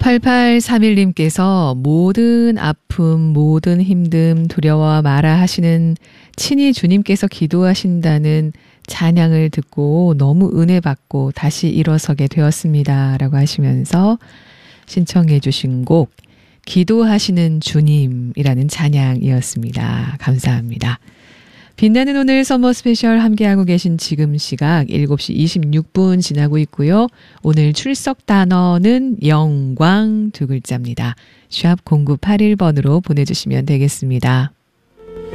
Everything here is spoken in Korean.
8831님께서 모든 아픔, 모든 힘듦 두려워 마라 하시는 친히 주님께서 기도하신다는 찬양을 듣고 너무 은혜 받고 다시 일어서게 되었습니다. 라고 하시면서 신청해 주신 곡 기도하시는 주님이라는 찬양이었습니다. 감사합니다. 빛나는 오늘 서머 스페셜 함께하고 계신 지금 시각 7시 26분 지나고 있고요. 오늘 출석 단어는 영광 두 글자입니다. 샵 0981번으로 보내주시면 되겠습니다.